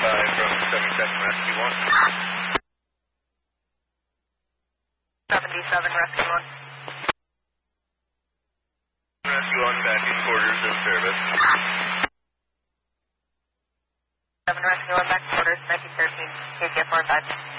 standby from 77 Rescue 1. 77 Rescue 1. Rescue 1 back in quarters in service. 7 Rescue 1 back in quarters, 1913, KTF 45.